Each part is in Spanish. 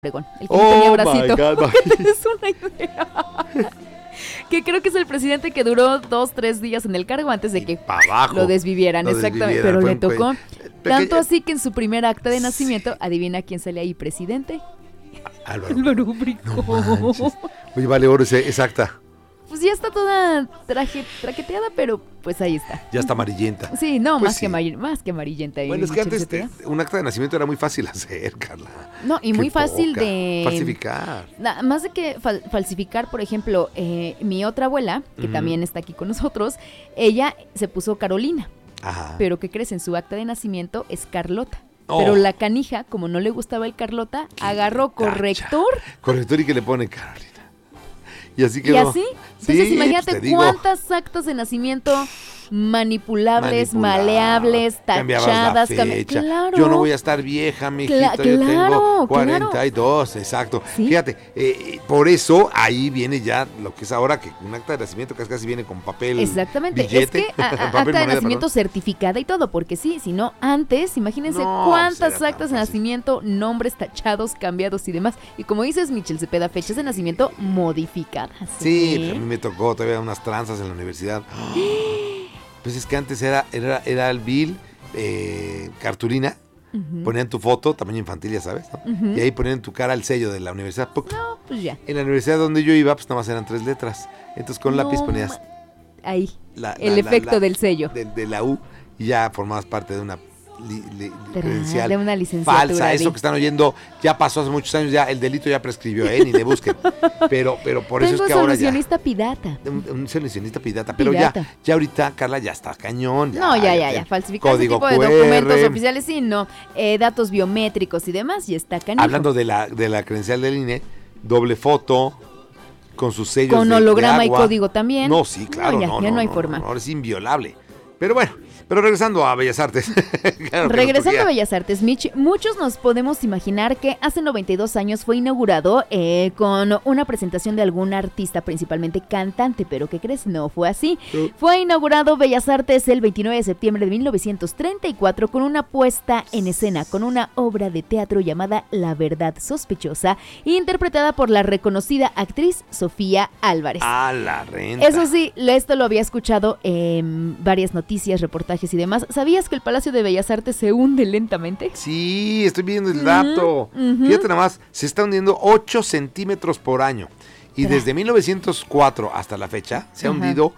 Obregón, el que no tenía bracito. My God, ¿Qué tienes una idea? Que creo que es el presidente que duró 2-3 días en el cargo antes de que lo desvivieran, exactamente. Pero le tocó tanto así que en su primer acta de nacimiento, adivina quién sale ahí presidente. Álvaro Obregón. No, oye, vale oro esa acta. Pues ya está toda traqueteada, pero pues ahí está. Ya está amarillenta. Sí, no, pues más que amarillenta. Bueno, es que antes un acta de nacimiento era muy fácil hacer, Carla. No, y muy fácil de... falsificar. Más de que falsificar, por ejemplo, mi otra abuela, que también está aquí con nosotros, ella se puso Carolina. Ajá. Pero ¿qué crees? En su acta de nacimiento es Carlota. Pero la canija, como no le gustaba el Carlota, agarró corrector. Corrector y que le pone Carolina. Y así quedó. ¿Y así? Entonces sí, imagínate pues cuántas actas de nacimiento manipulables, maleables, tachadas. Claro. Yo no voy a estar vieja, mijito. Yo tengo 42, claro. Exacto. ¿Sí? Fíjate, por eso ahí viene ya lo que es ahora, que un acta de nacimiento casi viene con papel. Exactamente. Billete, es que acta de nacimiento certificada y todo, porque sí, si no, antes, imagínense cuántas actas de nacimiento, nombres tachados, cambiados y demás. Y como dices, Michel Cepeda, fechas de nacimiento modificadas. Sí, pero a mí me tocó todavía unas tranzas en la universidad. Pues es que antes era el bill, cartulina, ponían tu foto, tamaño infantil, ya sabes, ¿no? Y ahí ponían tu cara el sello de la universidad. No, pues ya. En la universidad donde yo iba, pues nada más eran 3 letras. Entonces con lápiz ponías... Ahí, el efecto del sello. De la U, y ya formabas parte de una credencial de una licenciatura. Falsa, eso que están oyendo ya pasó hace muchos años, ya el delito ya prescribió, ni le busquen. Pero por eso es que ahora ya... Un solucionista pirata. Pero ya ahorita, Carla, ya está cañón. Ya. Falsificar ese tipo de documentos oficiales, sí, no. Datos biométricos y demás, y está cañón. Hablando de la credencial del INE, doble foto, con sus sellos con holograma y código también. No, sí, claro. Ya no hay forma. Ahora es inviolable. Pero bueno, regresando a Bellas Artes. Claro, regresando a Bellas Artes, Mitch, muchos nos podemos imaginar que hace 92 años fue inaugurado con una presentación de algún artista, principalmente cantante, pero ¿qué crees? No fue así. Fue inaugurado Bellas Artes el 29 de septiembre de 1934 con una puesta en escena, con una obra de teatro llamada La Verdad Sospechosa, interpretada por la reconocida actriz Sofía Álvarez. ¡Ah, la renta! Eso sí, esto lo había escuchado en varias noticias, reportajes y demás. ¿Sabías que el Palacio de Bellas Artes se hunde lentamente? Sí, estoy viendo el dato. Fíjate nada más, se está hundiendo 8 centímetros por año. Y desde 1904 hasta la fecha se ha hundido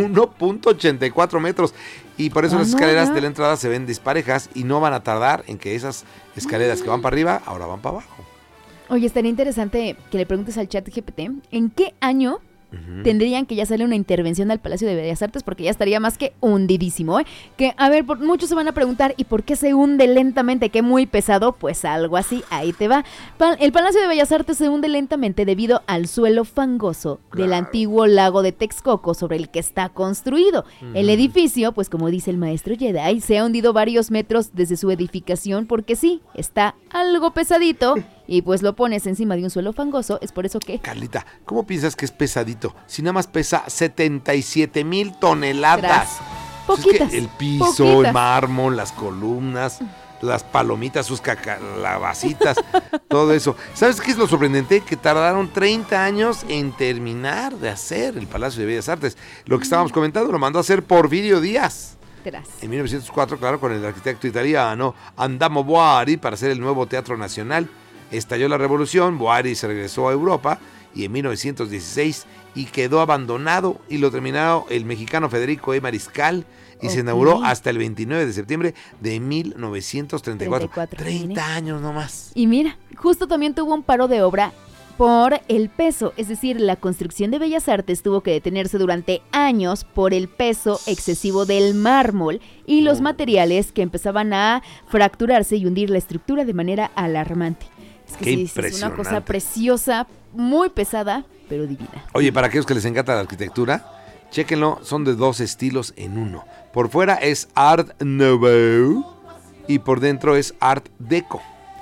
1.84 metros. Y por eso las escaleras de la entrada se ven disparejas y no van a tardar en que esas escaleras que van para arriba, ahora van para abajo. Oye, estaría interesante que le preguntes al ChatGPT ¿en qué año tendrían que ya sale una intervención al Palacio de Bellas Artes? Porque ya estaría más que hundidísimo, Que, a ver, muchos se van a preguntar, ¿y por qué se hunde lentamente? ¿Qué muy pesado? Pues algo así, ahí te va. El Palacio de Bellas Artes se hunde lentamente debido al suelo fangoso del antiguo lago de Texcoco sobre el que está construido. El edificio, pues como dice el maestro Jedi, se ha hundido varios metros desde su edificación porque sí, está algo pesadito. Y pues lo pones encima de un suelo fangoso, es por eso que... Carlita, ¿cómo piensas que es pesadito? Si nada más pesa 77,000 toneladas. Poquitas. Es que el piso, el mármol, las columnas, las palomitas, sus calabacitas, todo eso. ¿Sabes qué es lo sorprendente? Que tardaron 30 años en terminar de hacer el Palacio de Bellas Artes. Lo que estábamos comentando lo mandó a hacer Porfirio Díaz. En 1904, claro, con el arquitecto italiano Andamo Boari para hacer el nuevo Teatro Nacional. Estalló la revolución, Boari se regresó a Europa y en 1916 y quedó abandonado y lo terminó el mexicano Federico E. Mariscal y se inauguró hasta el 29 de septiembre de 1934. 30 años nomás. Y mira, justo también tuvo un paro de obra por el peso, es decir, la construcción de Bellas Artes tuvo que detenerse durante años por el peso excesivo del mármol y los materiales que empezaban a fracturarse y hundir la estructura de manera alarmante. Es que sí, es una cosa preciosa, muy pesada, pero divina. Oye, para aquellos que les encanta la arquitectura, chéquenlo, son de 2 estilos en uno. Por fuera es Art Nouveau y por dentro es Art Deco.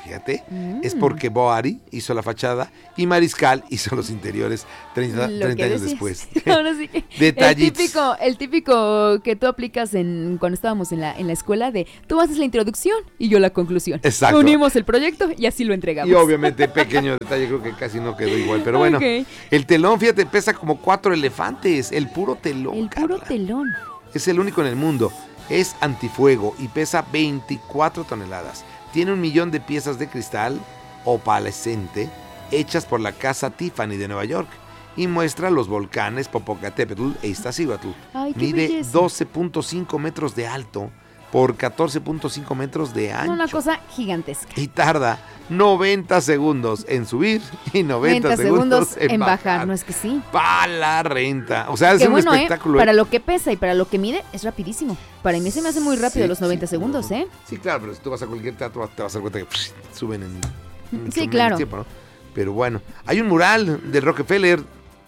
fíjate, es porque Boari hizo la fachada y Mariscal hizo los interiores 30 años después. Ahora sí que Detallitos. el típico que tú aplicas cuando estábamos en la escuela de tú haces la introducción y yo la conclusión. Exacto. Unimos el proyecto y así lo entregamos. Y obviamente, pequeño detalle, creo que casi no quedó igual. Pero bueno, Ok. el telón, fíjate, pesa como 4 elefantes. El puro telón. El puro Carla. telón. Es el único en el mundo. Es antifuego y pesa 24 toneladas. Tiene 1 millón de piezas de cristal opalescente hechas por la casa Tiffany de Nueva York y muestra los volcanes Popocatépetl e Iztaccíhuatl. Ay, qué Mide belleza. 12.5 metros de alto por 14.5 metros de ancho. Una cosa gigantesca. Y tarda 90 segundos en subir y 90 segundos en bajar. ¿No es que sí? Pa' la renta. O sea, es Qué un bueno, espectáculo. Para lo que pesa y para lo que mide, es rapidísimo. Para mí se me hace muy rápido Sí, los 90 sí, segundos, no. ¿eh? Sí, claro, pero si tú vas a cualquier teatro te vas a dar cuenta que suben en Sí, menos claro. tiempo, ¿no? Pero bueno, hay un mural de Rockefeller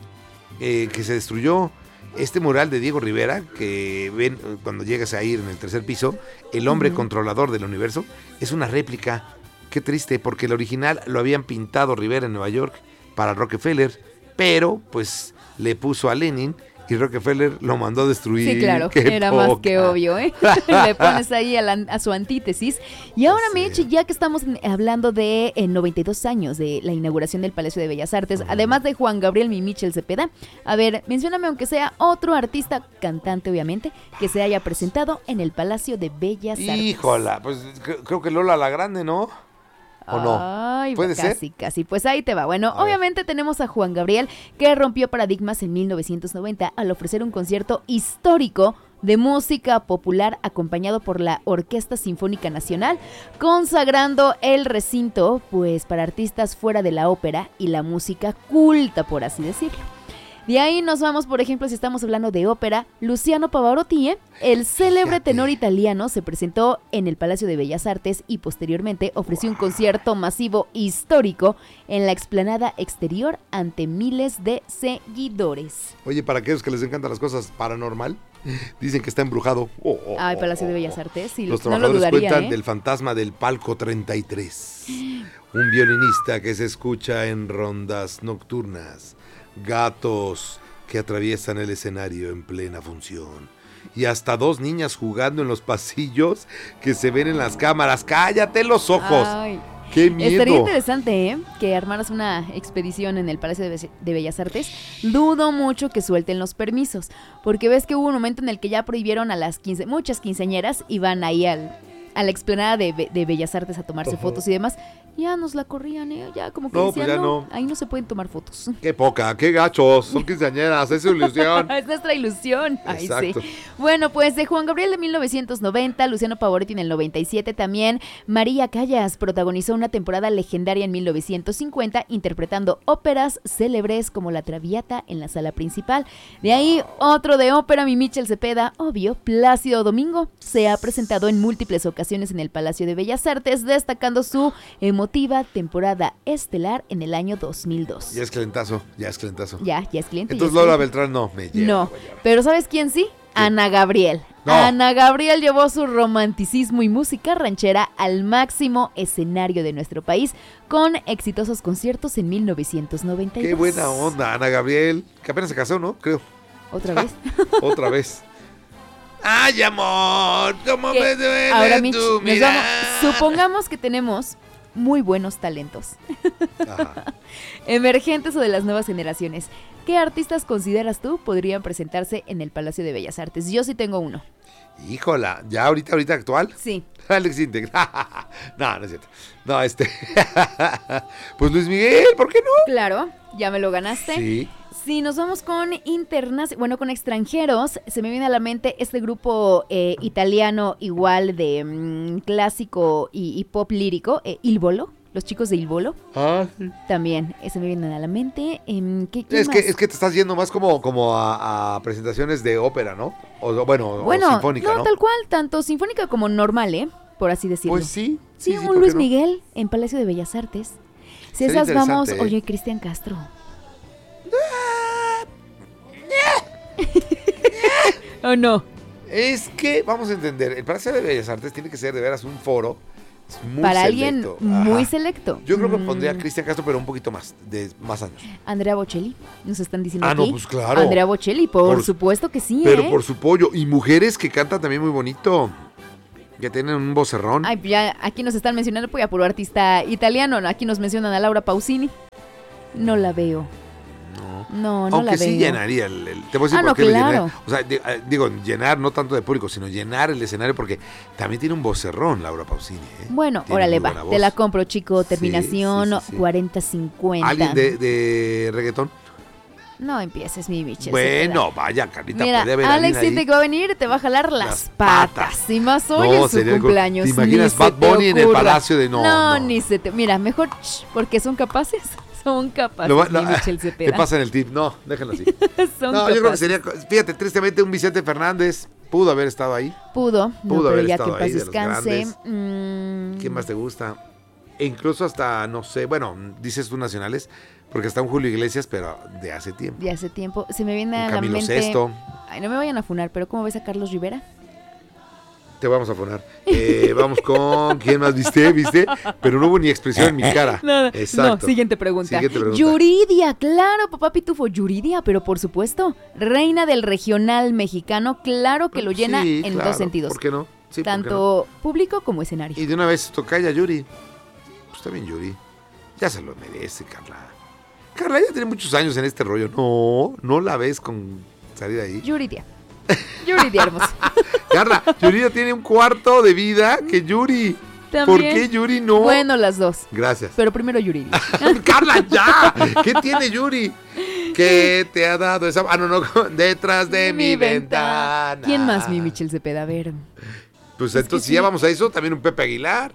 que se destruyó. Este mural de Diego Rivera, que ven cuando llegas a ir en el tercer piso, el hombre controlador del universo, es una réplica. Qué triste, porque el original lo habían pintado Rivera en Nueva York para Rockefeller, pero pues le puso a Lenin y Rockefeller lo mandó a destruir. Sí, claro, ¡Qué era más poca! que obvio, ¿eh? Le pones ahí a su antítesis. Y ahora, Sí. Mitch, ya que estamos hablando de 92 años de la inauguración del Palacio de Bellas Artes, además de Juan Gabriel Mimichel Cepeda, a ver, mencióname aunque sea otro artista, cantante obviamente, que se haya presentado en el Palacio de Bellas Artes. Híjola, pues creo que Lola la Grande, ¿no? ¿O no? Ay, ¿Puede ser? casi. Pues ahí te va. Bueno, A ver. obviamente tenemos a Juan Gabriel, que rompió paradigmas en 1990 al ofrecer un concierto histórico de música popular acompañado por la Orquesta Sinfónica Nacional, consagrando el recinto pues para artistas fuera de la ópera y la música culta, por así decirlo. De ahí nos vamos, por ejemplo, si estamos hablando de ópera, Luciano Pavarotti, el célebre Fíjate. tenor italiano, se presentó en el Palacio de Bellas Artes y posteriormente ofreció un concierto masivo histórico en la explanada exterior ante miles de seguidores. Oye, para aquellos que les encantan las cosas paranormal, dicen que está embrujado. Ay, Palacio de Bellas Artes, sí, Los no lo trabajadores dudaría, cuentan ¿eh? del fantasma del palco 33. Un violinista que se escucha en rondas nocturnas. Gatos que atraviesan el escenario en plena función. Y hasta 2 niñas jugando en los pasillos que se ven en las cámaras. ¡Cállate los ojos! Ay. ¡Qué miedo! Estaría interesante, ¿eh? Que armaras una expedición en el Palacio de Bellas Artes. Dudo mucho que suelten los permisos, porque ves que hubo un momento en el que ya prohibieron a las muchas quinceañeras iban ahí a la explanada de Bellas Artes a tomarse fotos y demás. Ya nos la corrían, ¿eh? Ya como que No, decían, pues ya no. ahí no se pueden tomar fotos. ¡Qué poca! ¡Qué gachos! Son quinceañeras, es su ilusión. Es nuestra ilusión. Ay, Exacto. sí. Bueno, pues de Juan Gabriel de 1990, Luciano Pavarotti en el 97 también, María Callas protagonizó una temporada legendaria en 1950 interpretando óperas célebres como La Traviata en la sala principal. De ahí otro de ópera, Mimichel Cepeda, obvio, Plácido Domingo, se ha presentado en múltiples ocasiones en el Palacio de Bellas Artes, destacando su emotiva temporada estelar en el año 2002. Ya es calentazo, ya es calentazo. Ya es cliente. Entonces ya es Lola cliente. Beltrán no me lleva. No, pero ¿sabes quién sí? Ana Gabriel. No. Ana Gabriel llevó su romanticismo y música ranchera al máximo escenario de nuestro país con exitosos conciertos en 1992. Qué buena onda, Ana Gabriel, que apenas se casó, ¿no? Creo. ¿Otra vez? Otra vez. ¡Ay, amor! ¿Cómo Que me duele ahora, Mitch, tu nos mirada? vamos. Supongamos que tenemos muy buenos talentos, Ajá. emergentes o de las nuevas generaciones. ¿Qué artistas consideras tú podrían presentarse en el Palacio de Bellas Artes? Yo sí tengo uno. Híjola, ¿ya ahorita actual? Sí. Alex Intec. No, no es cierto. No, pues Luis Miguel, ¿por qué no? Claro, ya me lo ganaste. Sí. Si nos vamos con con extranjeros, se me viene a la mente este grupo italiano igual de clásico y pop lírico, Il Volo, los chicos de Il Volo. Ah, sí. También, se me vienen a la mente. ¿Qué Es más? que te estás yendo más como a presentaciones de ópera, ¿no? O sinfónica, ¿no? tal cual, tanto sinfónica como normal, por así decirlo. Pues sí. Sí, ¿por un qué Luis no? Miguel en Palacio de Bellas Artes. Si Sería esas vamos, interesante, ¿eh? oye, Cristian Castro. ¿O no? Es que, vamos a entender, el Palacio de Bellas Artes tiene que ser de veras un foro Muy para selecto. alguien muy Ajá. selecto. Yo creo que pondría a Cristian Castro, pero un poquito más, de más años. Andrea Bocelli, nos están diciendo Ah, aquí. no, pues claro. Andrea Bocelli, por supuesto que sí, Pero por su pollo. Y mujeres que cantan también muy bonito. Que tienen un vocerrón. Ay, ya aquí nos están mencionando, pues, a puro artista italiano. Aquí nos mencionan a Laura Pausini. No la veo. No la Aunque veo. sí llenaría te voy a decir por no, qué lo claro. llenaría. O sea, digo, llenar no tanto de público, sino llenar el escenario porque también tiene un vocerrón Laura Pausini. Bueno, Tiene órale, muy va. buena Te voz. la compro, chico. Terminación Sí. 40-50. ¿Alguien de reggaetón? No empieces, mi Michelle. Bueno, vaya, Carlita, Mira, puede haber Alex alguien siente ahí. que va a venir y te va a jalar las Las patas. patas. Y más hoy No, en su sería algo- cumpleaños. ¿te imaginas Ni Bad se te Bunny en el ocurra. Palacio de no? Ni se te... Mira, mejor porque son capaces. Son capaces, mi Michelle Te Cepeda. pasan el tip. No, déjenlo así. Son No, yo creo que capaces. sería, fíjate, tristemente un Vicente Fernández pudo haber estado ahí. Pudo Pudo pero haber ya que estado en paz ahí, de los descanse. ¿Quién más te gusta? E incluso hasta, no sé, bueno, dices tú nacionales, porque está un Julio Iglesias, pero de hace tiempo. De hace tiempo. Se me viene Un a la Camilo mente... Sesto. Ay, no me vayan a funar, pero ¿cómo ves a Carlos Rivera? Te vamos a poner. Vamos con, ¿quién más viste? Pero no hubo ni expresión en mi cara. Nada. Exacto. No, siguiente pregunta. Siguiente pregunta. Yuridia, claro, papá Pitufo, Yuridia, pero por supuesto, reina del regional mexicano, claro que lo llena Sí, en claro, dos sentidos. ¿por qué no? Sí, ¿por qué Tanto público como escenario. no? Y de una vez tocaya Yuri. Pues está bien Yuri. Ya se lo merece, Carla. Carla ya tiene muchos años en este rollo. No la ves con salir ahí. Yuridia. Yuridia, hermoso. Carla, Yuri ya tiene un cuarto de vida que Yuri. También. ¿Por qué Yuri no? Bueno, las dos. Gracias. Pero primero Yuridia. Carla, ya. ¿Qué tiene Yuri? ¿Qué te ha dado esa? Ah, no, detrás de mi ventana. ¿Quién más, mi Michelle Cepeda? A ver. Pues Es que entonces, sí. si ya vamos a eso, también un Pepe Aguilar.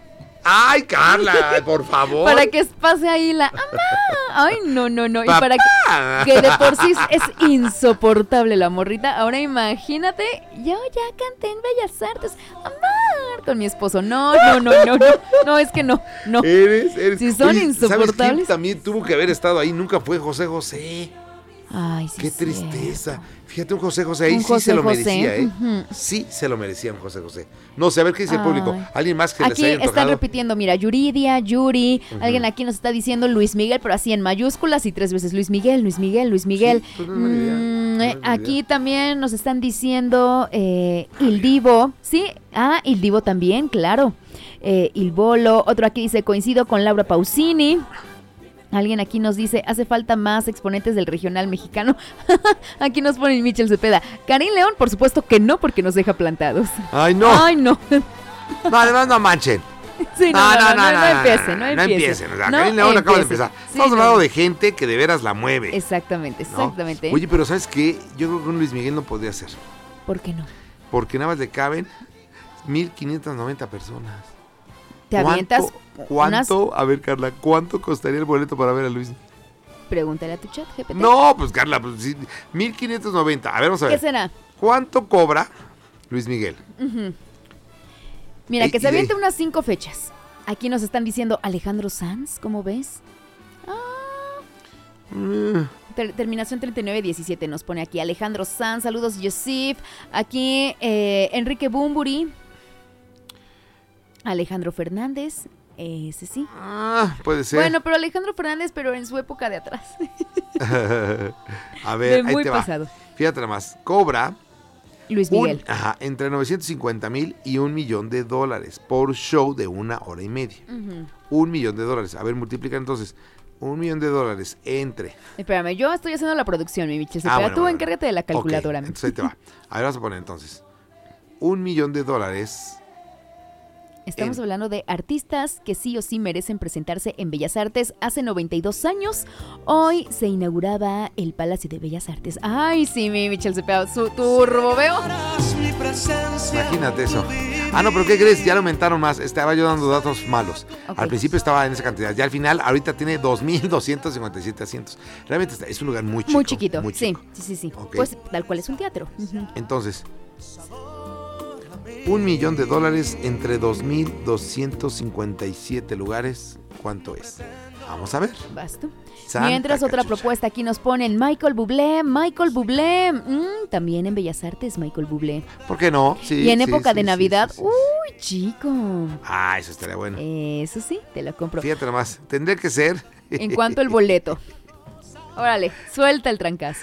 Ay, Carla, por favor. Para que pase ahí la ¡Amá! Ay, no. Y Papá. para que de por sí es insoportable la morrita. Ahora imagínate, yo ya canté en Bellas Artes. Amar con mi esposo. No, es que no. Eres. Si son Oye, ¿sabes insoportables. quién también tuvo que haber estado ahí? Nunca fue José José. Ay, sí. Qué es tristeza. cierto. Fíjate, un José José ahí Un sí José se lo José, merecía, ¿eh? ujú. Sí se lo merecía un José José. No sé, a ver qué dice el público. Ay. ¿Alguien más que les Aquí haya están tocado? repitiendo, mira, Yuridia, Yuri. Alguien aquí nos está diciendo Luis Miguel, pero así en mayúsculas y 3 veces Luis Miguel. Sí, pues no es mala idea, no es mala Aquí idea. también nos están diciendo Il Divo. Sí, Il Divo también, claro. Il Bolo. Otro aquí dice, coincido con Laura Pausini. Alguien aquí nos dice, hace falta más exponentes del regional mexicano. Aquí nos pone Michelle Cepeda. Karim León, por supuesto que no, porque nos deja plantados. Ay, no. Ay, no. No, además no manchen. Sí, no empiecen. No empiecen. O sea, No Karim León acaba de empiecen. empezar. Sí, Estamos no. hablando de gente que de veras la mueve. Exactamente. ¿no? Oye, pero ¿sabes qué? Yo creo que un Luis Miguel no podría ser. ¿Por qué no? Porque nada más le caben 1,590 personas. ¿Te avientas ¿Cuánto? A ver, Carla, ¿cuánto costaría el boleto para ver a Luis? Pregúntale a tu chat, GPT. No, pues Carla, pues, sí, 1,590. A ver, vamos a ¿Qué ver. será? ¿Cuánto cobra Luis Miguel? Mira, que Y se de- aviente unas 5 fechas. Aquí nos están diciendo Alejandro Sanz, ¿cómo ves? Terminación 3917 nos pone aquí Alejandro Sanz, saludos Yosif. Aquí Enrique Bumburi. Alejandro Fernández, ese sí. Puede ser. Bueno, pero Alejandro Fernández, pero en su época de atrás. A ver, de ahí muy te pasado. va. Fíjate nada más. Cobra Luis Miguel. entre 950,000 y $1,000,000 por show de 1 hora y media. $1,000,000. A ver, multiplica entonces. $1,000,000 entre. Espérame, yo estoy haciendo la producción, mi Michelle. Ah, Pero bueno, tú bueno. encárgate de la calculadora. Ok, entonces ahí te va. A ver, vamos a poner entonces. $1,000,000. Estamos hablando de artistas que sí o sí merecen presentarse en Bellas Artes. Hace 92 años, hoy se inauguraba el Palacio de Bellas Artes. Ay, sí, mi Michelle Cepeda, su turbo, veo. Imagínate eso. Ah, no, pero ¿qué crees? Ya lo aumentaron más. Estaba yo dando datos malos. Ok. Al principio estaba en esa cantidad. Ya al final, ahorita tiene 2,257 asientos. Realmente es un lugar muy chico. Muy chiquito, muy sí, chico. sí. Ok. Pues tal cual es un teatro. Ujú. Entonces, $1,000,000 entre 2,257 lugares. ¿Cuánto es? Vamos a ver. Vas tú. Santa Mientras otra cachucha. propuesta aquí nos ponen Michael Bublé. También en Bellas Artes Michael Bublé. ¿Por qué no? Sí, Y en sí, época sí, de sí, Navidad, sí, sí. uy, chico. Ah, eso estaría bueno. Eso sí, te lo compro. Fíjate nomás, tendría que ser En cuanto el boleto. Órale, suelta el trancazo.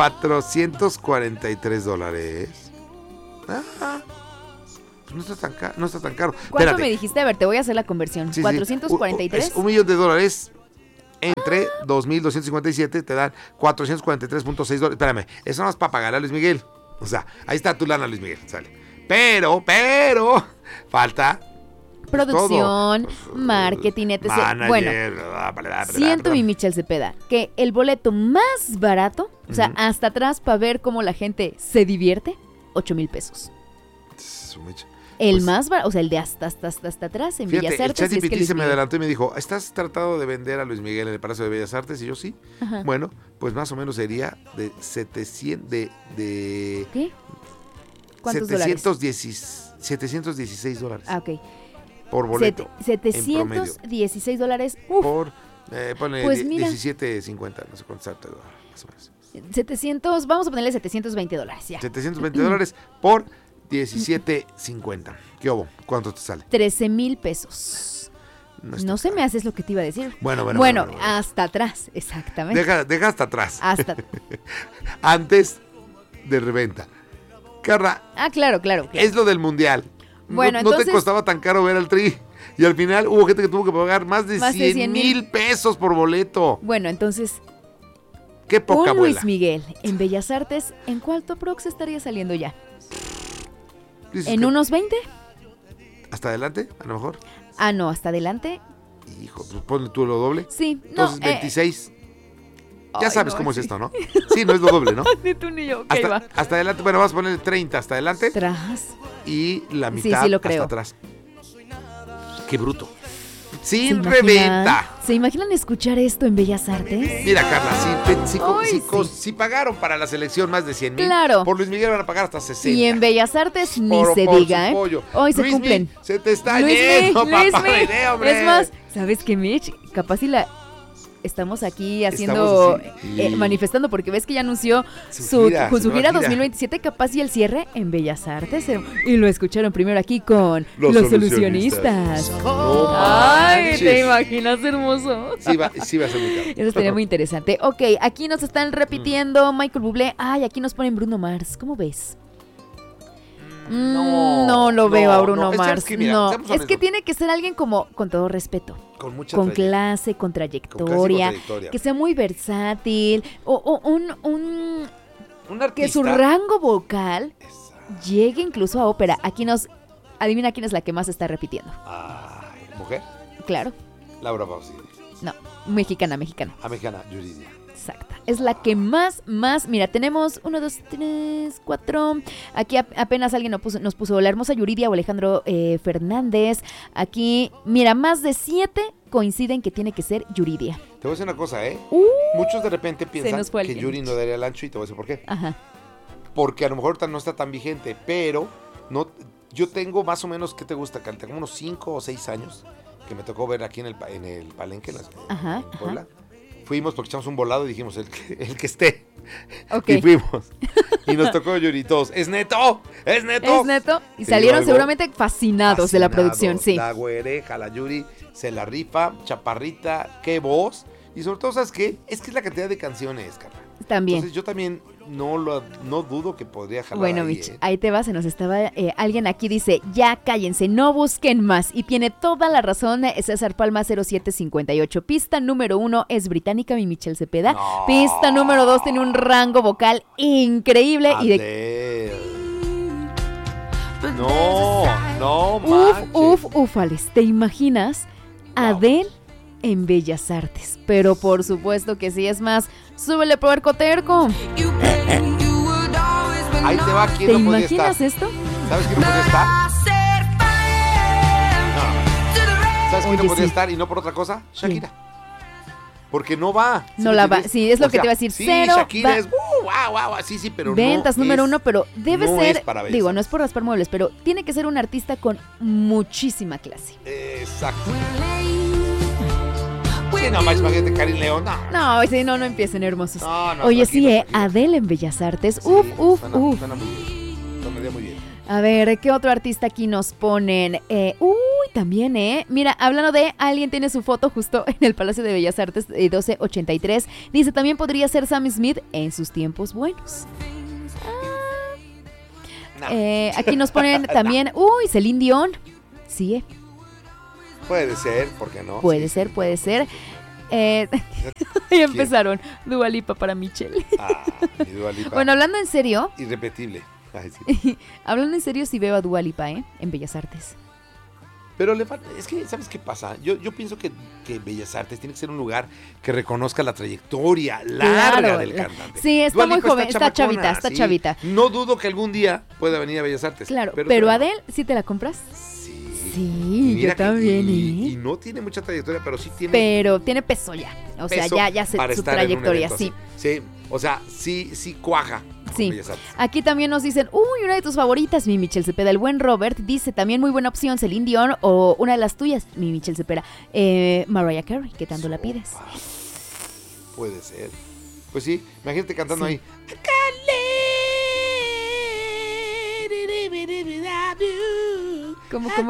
$443. Ah, pues no está tan caro. ¿Cuánto Espérate. me dijiste? A ver, te voy a hacer la conversión. Sí, sí. 443. Es $1,000,000 entre 2,257 te dan $443.6. Espérame, eso no es para pagar a Luis Miguel. O sea, ahí está tu lana, Luis Miguel, sale. Pero, falta Producción, todo. marketing, etc. Manager, Bueno, bla. siento mi Michelle Cepeda que el boleto más barato, o sea, hasta atrás para ver cómo la gente se divierte, 8,000 pesos. Su mecha. El Pues, más barato, o sea, el de hasta atrás en Bellas Fíjate, el Artes. si es que ChatGPT Luis se me Miguel. adelantó y me dijo, ¿estás tratando de vender a Luis Miguel en el Palacio de Bellas Artes? Y yo sí. Ajá. Bueno, pues más o menos sería de 700 ¿Qué? ¿Cuántos dólares? $716 Ah, ok. por boleto. $716. Uf, Por, ponle Pues mira. 17.50, no sé cuánto está, más o menos. 700, vamos a ponerle $720, ya. $720 por 17.50. ¿Qué hubo? ¿Cuánto te sale? 13,000 pesos. está No se caro. me hace lo que te iba a decir. Bueno. hasta atrás, exactamente. Deja hasta atrás. Hasta. Antes de reventa. Carla, Claro. es lo del mundial. Bueno, no te entonces- costaba tan caro ver al Tri. Y al final hubo gente que tuvo que pagar más de Más de 100,000 pesos por boleto. Bueno, entonces, Qué poca un abuela. Luis Miguel en Bellas Artes, ¿en cuál Toprox estaría saliendo ya? Dices ¿En que unos 20? ¿Hasta adelante? A lo mejor. No, hasta adelante. Hijo, pues ponle tú lo doble. Sí, no. Entonces 26. Ya Ay, sabes no, cómo es sí. esto, ¿no? Sí, no es lo doble, ¿no? Ni tú ni yo, ok, Hasta, va. hasta adelante, bueno, vas a ponerle 30 hasta adelante Tras. y la Sí, mitad sí lo creo. hasta atrás. Qué bruto. ¿Se Sin imaginan- reventa. ¿Se imaginan escuchar esto en Bellas Artes? Mira, Carla, Ay, si pagaron para la selección más de 100,000, Claro. por Luis Miguel van a pagar hasta 60. Y en Bellas Artes ni Por se su diga, ¿eh? pollo. Hoy se Luismi, cumplen. se te está Luismi, yendo, papá. Luismi. Iré, hombre. Es más, ¿sabes qué, Mitch? Capaz si la... Estamos aquí haciendo, Estamos así, y- manifestando, porque ves que ya anunció Su su gira, su su gira nueva gira. 2027, capaz y el cierre en Bellas Artes. Y lo escucharon primero aquí con Los Los Solucionistas. Solucionistas. No Ay, manches. ¿te imaginas, hermoso? Sí va a ser muy caro. Eso estaría muy interesante. Ok, aquí nos están repitiendo Michael Bublé. Ay, aquí nos ponen Bruno Mars. ¿Cómo ves? No lo veo a Bruno no. Es Mars. que, mira, no, seamos es que honestos. tiene que ser alguien como, con todo respeto, Con mucha con trayectoria. clase, con Con trayectoria, trayectoria. que sea muy versátil, o un Un que artista. su rango vocal Esa- llegue incluso a ópera. Aquí nos, adivina quién es la que más está repitiendo. Ay, mujer, Claro, Laura Pausini. no, mexicana. Americana, Yuridia. Exacta. Es la que más. Mira, tenemos 1, 2, 3, 4. Aquí apenas alguien nos puso la hermosa Yuridia o Alejandro Fernández. Aquí, mira, más de 7 coinciden que tiene que ser Yuridia. Te voy a decir una cosa, ¿eh? Uh. Muchos de repente piensan nos fue que alguien. Yuri no daría el ancho y te voy a decir por qué. Ajá. Porque a lo mejor ahorita no está tan vigente, pero no, yo tengo más o menos, ¿qué te gusta, Carla? Como unos 5 o 6 años que me tocó ver aquí en el Palenque, Ajá, en Puebla. Fuimos porque echamos un volado y dijimos, el que esté. Ok. Y fuimos. Y nos tocó Yuri todos. ¡Es neto! ¡Es neto! Es neto. Y Te salieron digo algo, seguramente fascinados de la fascinados. producción, sí. La güereja, la Yuri, se la rifa, chaparrita, qué voz. Y sobre todo, ¿sabes qué? Es que es la cantidad de canciones, Carla. También. Entonces yo también no dudo que podría jalar Bueno, ahí, Mitch, ¿eh? ahí te va, se nos estaba, alguien aquí dice, ya cállense, no busquen más, y tiene toda la razón, César Palma 0758, pista número 1 es británica, mi Michelle Cepeda, No. pista número 2 tiene un rango vocal increíble, y de Adele. No manches. ufales, ¿te imaginas? Wow. Adele en Bellas Artes, pero por supuesto que sí, es más, súbele puerco terco. Ahí te va ¿Te quién no podía estar. imaginas esto? ¿Sabes quién no podía estar? No. ¿Sabes quién no Oye, podía sí. estar y no por otra cosa? Shakira. Porque no va. ¿sí No me la va, entiendes? sí, es lo O que sea, te iba a decir, Sí, cero Shakira va- es wow, sí, pero Ventas no número es- 1, pero debe no ser, es para Bellas digo, no Artes. es por raspar muebles, pero tiene que ser un artista con muchísima clase. Exacto. Sí, no, más imagínate Karin León. No, sí, no empiecen hermosos. No, Oye, sí, tranquilo. Adele en Bellas Artes. Sí, Uf. Suena muy bien. Sonaría muy bien. A ver, ¿qué otro artista aquí nos ponen? También, Mira, hablando de alguien tiene su foto justo en el Palacio de Bellas Artes 1283. Dice, también podría ser Sam Smith en sus tiempos buenos. No. Aquí nos ponen también, Celine Dion. Sí, Puede ser, ¿por qué no? puede Sí, ser, sí. puede ser. Y empezaron, Dua Lipa para Michelle. Mi Dua Lipa. Bueno, hablando en serio, Irrepetible. Ay, sí. hablando en serio, sí veo a Dua Lipa, en Bellas Artes. Pero le falta, es que, ¿sabes qué pasa? Yo pienso que Bellas Artes tiene que ser un lugar que reconozca la trayectoria larga Claro, del cantante. sí, está Dua muy Lipa joven, está chamacona, chavita, está chavita. No dudo que algún día pueda venir a Bellas Artes. Claro, pero Adele, ¿sí te la compras? Sí. Sí, Mira yo también, y no tiene mucha trayectoria, pero sí tiene Pero tiene peso ya, o sea, peso ya sé para su estar en un trayectoria, evento sí. así. Sí, o sea, sí cuaja con Sí. Bellas Artes. Aquí también nos dicen, una de tus favoritas, mi Michelle Cepeda. El buen Robert dice, también muy buena opción, Celine Dion, o una de las tuyas, mi Michelle Cepeda, Mariah Carey, que tanto la pides. Sopa. Puede ser. Pues sí, imagínate cantando Sí. ahí. ¿Cómo?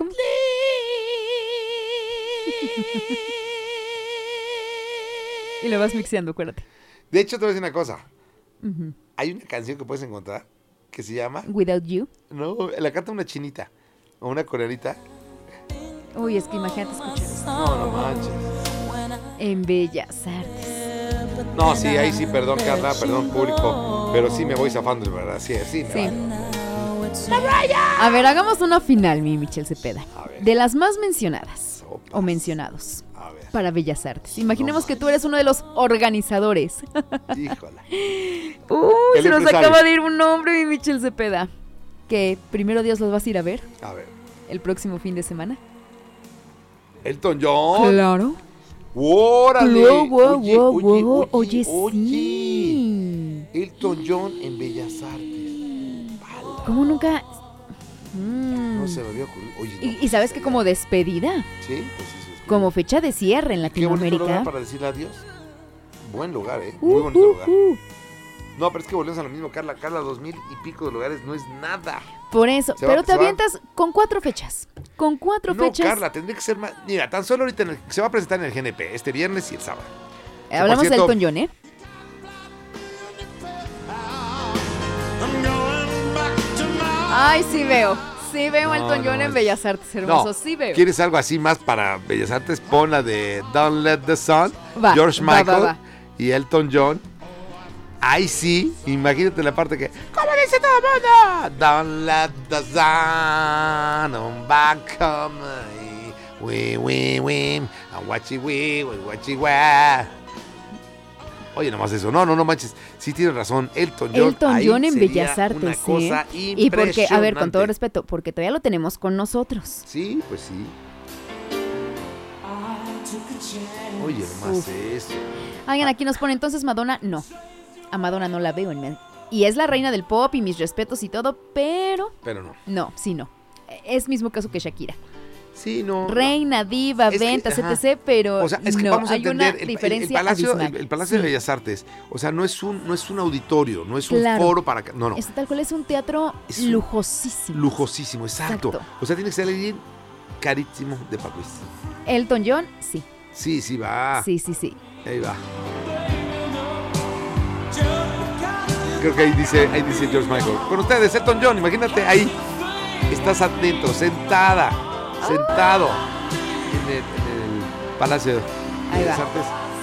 Y lo vas mixeando, acuérdate. De hecho, te voy a decir una cosa. Ujú. Hay una canción que puedes encontrar que se llama... Without You. No, la canta una chinita o una coreanita. Uy, es que imagínate escuchar eso. No manches. En Bellas Artes. No, sí, ahí sí, perdón, Carla, perdón, público. Pero sí me voy zafando, ¿verdad? Sí, me Sí. va. A ver, hagamos una final, mi Michelle Cepeda. A ver. De las más mencionadas Sopas. o mencionados A ver, para Bellas Artes. Imaginemos No que tú eres uno de los organizadores. híjola. Uy, El se nos empresario. acaba de ir un nombre, mi Michelle Cepeda. Que primero Dios los vas a ir a ver A ver. el próximo fin de semana. Elton John. Claro. ¡Órale! Oye, sí. Elton John en Bellas Artes. ¿Cómo nunca? No se me había ocurrido. Oye, no, Y sabes que como despedida, Sí, pues sí. como fecha de cierre en Qué bonito lugar Latinoamérica. para decirle adiós. Buen lugar, Muy bonito lugar. No, pero es que volvemos a lo mismo, Carla. Carla, 2000 y pico de lugares no es nada. Por eso, Se va- pero te se va- avientas con 4 fechas. Con 4 No, fechas. Carla, tendría que ser más. Mira, tan solo ahorita se va a presentar en el GNP este viernes y el sábado. Hablamos por de cierto- Elton John, Ay, sí veo. Sí veo a No, Elton John no, en Bellas Artes, hermoso. Sí veo. ¿Quieres algo así más para Bellas Artes? Pon la de Don't Let the Sun, Va, George va, Michael va. y Elton John. Ahí sí, imagínate la parte que... ¿Cómo dice todo el mundo? Don't let the sun on back come we, and watchy we, watchy wa. Oye, nomás eso. No manches. Sí tienes razón. Elton John. Elton ahí John en sería Bellas Artes, una cosa Y porque, a ver, con todo impresionante. respeto, porque todavía lo tenemos con nosotros. Sí, pues sí. Oye, nomás Uf. eso. Alguien aquí nos pone, entonces Madonna, no. A Madonna no la veo y es la reina del pop y mis respetos y todo, pero Pero no. no, sí, no. Es mismo caso que Shakira. Sí, no. Reina, diva, Es que, ventas, ajá. etc., pero O sea, es que no, vamos a hay una entender, diferencia el Palacio, abismal. el Palacio de Sí. Bellas Artes, o sea, no es un auditorio, no es un Claro. foro para... No. Esto tal cual es un teatro Es un lujosísimo. Lujosísimo, exacto. Exacto. O sea, tiene que ser alguien carísimo de Pacuis. Elton John, sí. Sí, va. Sí. Ahí va. Creo que ahí dice George Michael. Con ustedes, Elton John, imagínate ahí. Estás adentro, sentado en el Palacio de Ahí Bellas va. Artes.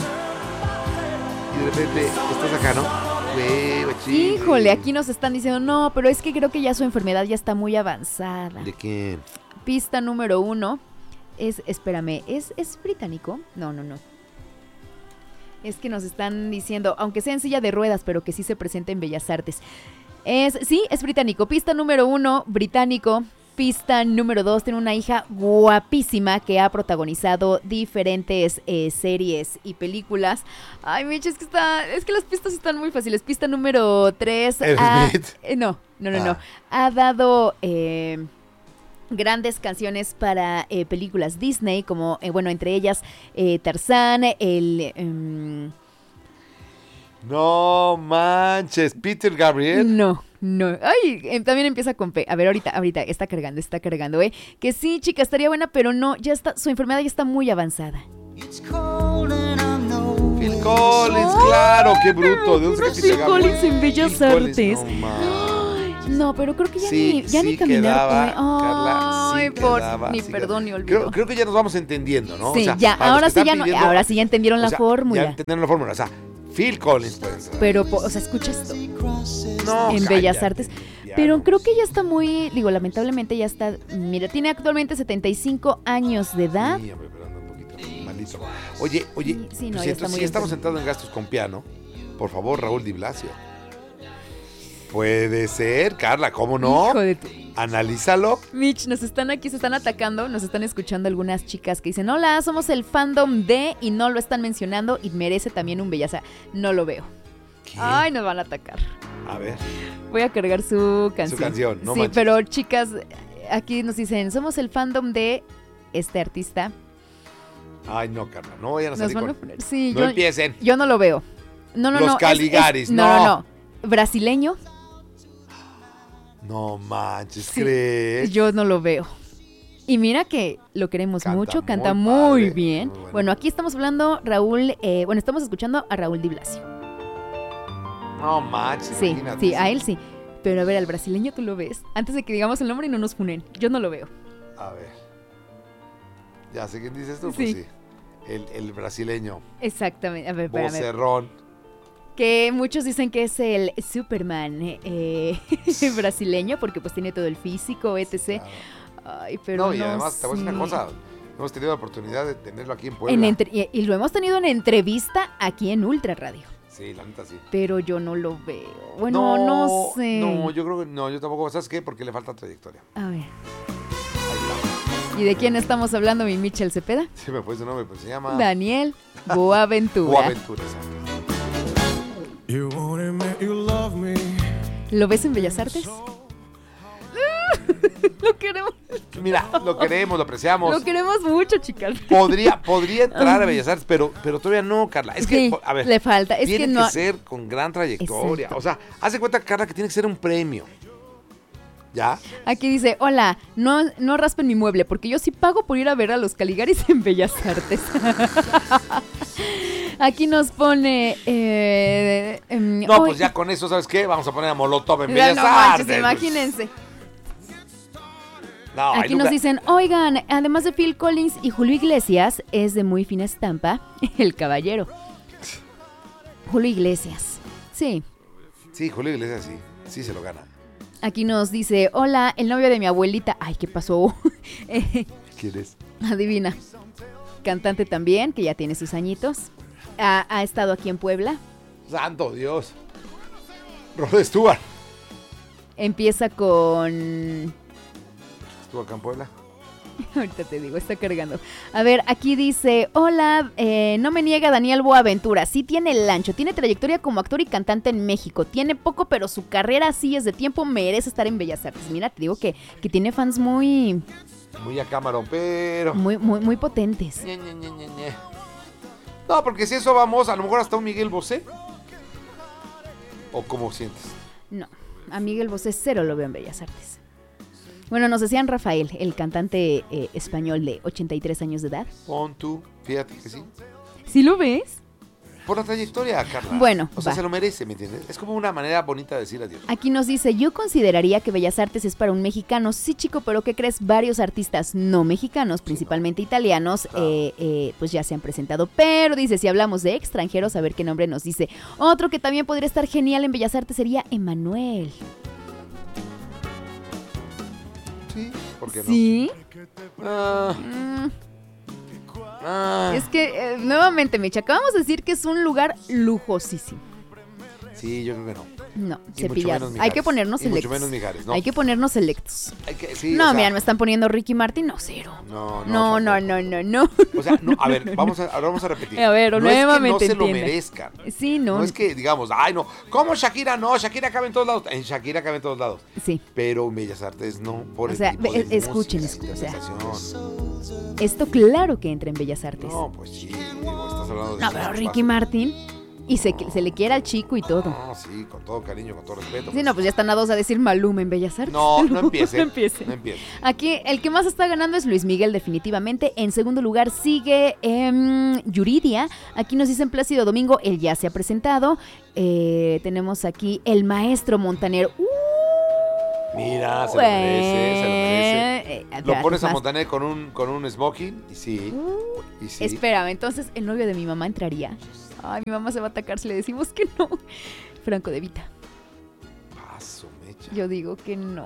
Y de repente estás acá, ¿no? Híjole, aquí nos están diciendo, no, pero es que creo que ya su enfermedad ya está muy avanzada. ¿De quién? Pista número 1 espérame, ¿es británico? No. Es que nos están diciendo, aunque sea en silla de ruedas, pero que sí se presenta en Bellas Artes. Sí, es británico. Pista número 1, británico. Pista número 2, tiene una hija guapísima que ha protagonizado diferentes series y películas. Ay, Mitch, es que las pistas están muy fáciles. Pista número 3. Aerosmith. No. Ah. Ha dado grandes canciones para películas Disney, como, entre ellas Tarzán, No manches, Peter Gabriel. No. Ay, también empieza con P. A ver, ahorita está cargando, Que sí, chica, estaría buena, pero no, ya está, su enfermedad ya está muy avanzada. Phil Collins, claro, qué bruto. ¿De dónde Phil Collins en Bellas Artes. No, pero creo que ya ni caminar. Perdón, ni olvido. Creo que ya nos vamos entendiendo, ¿no? Sí, ya, ahora sí ya entendieron la fórmula. Ya entendieron la fórmula, o sea, Phil Collins, pues. Pero, escucha esto. No, en Bellas Artes. Pero creo que ya está lamentablemente ya está. Mira, tiene actualmente 75 años de edad. Sí, hombre, pero anda un poquito malito. Oye, sí, pues si estamos sentados en gastos con piano, por favor, Raúl Di Blasio. Puede ser, Carla, ¿cómo no? Hijo de Analízalo. Mitch, se están atacando, nos están escuchando algunas chicas que dicen, hola, somos el fandom de, y no lo están mencionando, y merece también un bellaza. No lo veo. ¿Qué? Ay, nos van a atacar. A ver. Voy a cargar su canción. Su canción, no sí, manches. pero chicas, aquí nos dicen, somos el fandom de este artista. Ay, no, Carla, no vayan a salir Nos van a poner, sí, no empiecen. Yo no lo veo. No. Los Caligaris, no. Brasileño. No manches, Sí, ¿crees? yo no lo veo. Y mira que lo queremos mucho, canta muy bien. Muy bueno. Bueno, aquí estamos hablando, Raúl, estamos escuchando a Raúl Di Blasio. No manches, Sí, imagínate. sí, a él sí. Pero a ver, al brasileño tú lo ves. Antes de que digamos el nombre y no nos funen. Yo no lo veo. A ver. Ya sé quién dices tú, Sí. pues sí. El brasileño. Exactamente. A ver, espérame. Vocerrón. Que muchos dicen que es el Superman brasileño, porque pues tiene todo el físico, etc. Claro. Ay, pero No, y además te voy a decir una sé. cosa. Hemos tenido la oportunidad de tenerlo aquí en Puebla. Y lo hemos tenido en entrevista aquí en Ultra Radio. Sí, la neta sí. Pero yo no lo veo. Bueno, no sé. No, yo creo que no, yo tampoco. ¿Sabes qué? Porque le falta trayectoria. A ver. Ahí está. ¿Y de quién estamos hablando, mi Michel Cepeda? Sí, me fue su nombre, pues se llama Daniel Boaventura. Boaventura. You wanted me, you love me. ¿Lo ves en Bellas Artes? Lo queremos. Mira, lo queremos, lo apreciamos. Lo queremos mucho, chicas. Podría entrar a Bellas Artes, pero todavía no, Carla. Es que, Sí, a ver, le falta. Es tiene que no. ser con gran trayectoria. Exacto. O sea, haz de cuenta, Carla, que tiene que ser un premio. ¿Ya? Aquí dice, hola, no raspen mi mueble, porque yo sí pago por ir a ver a los Caligaris en Bellas Artes. Aquí nos pone... Pues ya con eso, ¿sabes qué? Vamos a poner a Molotov en no Bellas manches, Artes. imagínense. No, hay Aquí nos lugar. dicen, oigan, además de Phil Collins y Julio Iglesias, es de muy fina estampa, el caballero. Julio Iglesias. Sí. Sí, Julio Iglesias sí se lo gana. Aquí nos dice, hola, el novio de mi abuelita. Ay, ¿qué pasó? ¿Quién es? Adivina. Cantante también, que ya tiene sus añitos. Ha estado aquí en Puebla. Santo Dios. Rod Stewart. Empieza con... ¿Estuvo acá en Puebla? Ahorita te digo, está cargando. A ver, aquí dice, hola, no me niega Daniel Boaventura, sí tiene el ancho, tiene trayectoria como actor y cantante en México, tiene poco, pero su carrera sí es de tiempo, merece estar en Bellas Artes. Mira, te digo que tiene fans muy a cámara, pero... muy potentes. Ñe. No, porque si eso vamos, a lo mejor hasta un Miguel Bosé. ¿O cómo sientes? No, a Miguel Bosé cero lo veo en Bellas Artes. Bueno, nos decían Rafael, el cantante español de 83 años de edad. Pon tú, fíjate que sí. ¿Sí lo ves? Por la trayectoria, Carla. Bueno, o sea, va. se lo merece, ¿me entiendes? Es como una manera bonita de decir adiós. Aquí nos dice, yo consideraría que Bellas Artes es para un mexicano. Sí, chico, pero ¿qué crees? Varios artistas no mexicanos, principalmente italianos, pues ya se han presentado. Pero dice, si hablamos de extranjeros, a ver qué nombre nos dice. Otro que también podría estar genial en Bellas Artes sería Emanuel. Sí, ¿por qué no? ¿Sí? Ah, Es que, nuevamente, Micha, acabamos de decir que es un lugar lujosísimo. sí, yo creo que no. No, Y mucho cepillado. menos Hay Mijares. que ponernos Y mucho selectos. menos Mijares, ¿no? Hay que ponernos selectos. Sí, No, o sea, mira, me están poniendo Ricky Martin, no, cero. No, No, no, tampoco. no, no, no. O sea, no, a ver, ahora vamos a repetir. A ver, no nuevamente es que no se lo entiende. merezcan. Sí, no. No es que digamos, ay, no, ¿cómo Shakira? No, Shakira cabe en todos lados. En Shakira cabe en todos lados. Sí. Pero en Bellas Artes no, por O el sea, tipo de escuchen música, esto, o sea. interpretación. Esto claro que entra en Bellas Artes. No, pues sí, digo, estás hablando de... No, pero Ricky Martin. Y se le quiere al chico y todo. No, sí, con todo cariño, con todo respeto. Sí, no, pues ya están a dos a decir Maluma en Bellas Artes. No, no empiece. No empiece. No empiece. Aquí el que más está ganando es Luis Miguel, definitivamente. En segundo lugar sigue Yuridia. Aquí nos dicen Plácido Domingo, él ya se ha presentado. Tenemos aquí el maestro Montaner. Mira, se lo merece, se lo merece. Lo pones a más. Montaner con un smoking y sí. Y sí. Espérame, entonces el novio de mi mamá entraría. Ay, mi mamá se va a atacar si le decimos que no. Franco De Vita. Paso, mecha. Yo digo que no.